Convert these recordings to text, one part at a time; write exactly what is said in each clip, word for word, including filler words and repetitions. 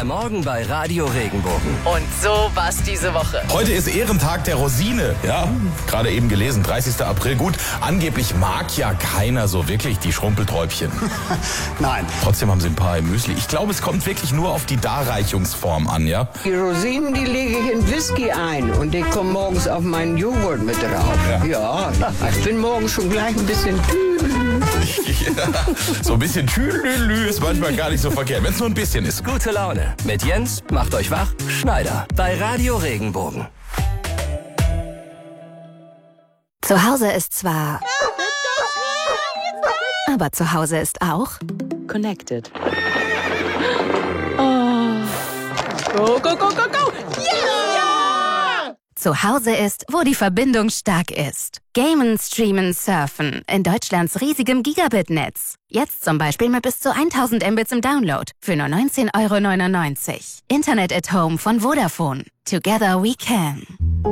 Morgen bei Radio Regenbogen. Und so war's diese Woche. Heute ist Ehrentag der Rosine. Ja, gerade eben gelesen, dreißigster April. Gut, angeblich mag ja keiner so wirklich die Schrumpelträubchen. Nein. Trotzdem haben sie ein paar im Müsli. Ich glaube, es kommt wirklich nur auf die Darreichungsform an, ja? Die Rosinen, die lege ich in Whisky ein und die kommen morgens auf meinen Joghurt mit drauf. Ja. Ja, ich bin morgens schon gleich ein bisschen tüdelü. Ja, so ein bisschen Tüdelü ist manchmal gar nicht so verkehrt, wenn es nur ein bisschen ist. Gute Laune mit Jens, macht euch wach, Schneider bei Radio Regenbogen. Zu Hause ist zwar... Aber zu Hause ist auch... Connected. Oh. Go, go, go, go, go! Yeah! Zu Hause ist, wo die Verbindung stark ist. Gamen, streamen, surfen. In Deutschlands riesigem Gigabit-Netz. Jetzt zum Beispiel mit bis zu tausend Mbits im Download. Für nur neunzehn Euro neunundneunzig. Internet at Home von Vodafone. Together we can.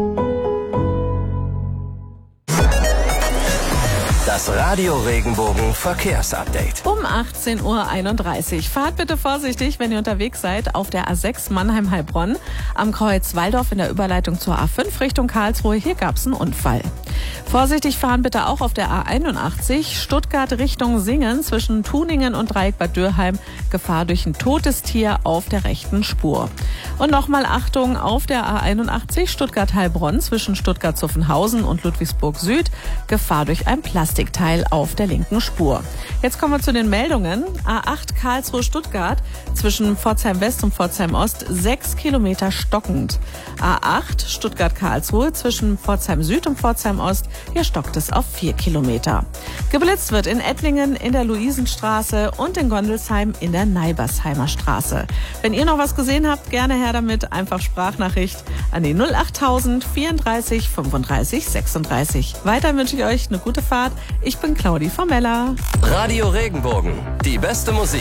Das Radio Regenbogen Verkehrsupdate. Um achtzehn Uhr einunddreißig. Fahrt bitte vorsichtig, wenn ihr unterwegs seid, auf der A sechs Mannheim-Heilbronn am Kreuz Walldorf in der Überleitung zur A fünf Richtung Karlsruhe. Hier gab's einen Unfall. Vorsichtig fahren bitte auch auf der A einundachtzig Stuttgart Richtung Singen zwischen Tuningen und Dreieck Bad Dürheim. Gefahr durch ein totes Tier auf der rechten Spur. Und nochmal Achtung auf der A einundachtzig Stuttgart-Heilbronn zwischen Stuttgart-Zuffenhausen und Ludwigsburg Süd. Gefahr durch ein Plastikteil auf der linken Spur. Jetzt kommen wir zu den Meldungen. A acht Karlsruhe-Stuttgart zwischen Pforzheim West und Pforzheim Ost sechs Kilometer stockend. A acht Stuttgart-Karlsruhe zwischen Pforzheim Süd und Pforzheim Ost. Hier stockt es auf vier Kilometer. Geblitzt wird in Ettlingen, in der Luisenstraße und in Gondelsheim in der Neibersheimer Straße. Wenn ihr noch was gesehen habt, gerne her damit. Einfach Sprachnachricht an die null achttausend vierunddreißig fünfunddreißig sechsunddreißig. Weiter wünsche ich euch eine gute Fahrt. Ich bin Claudi Formella. Radio Regenbogen, die beste Musik.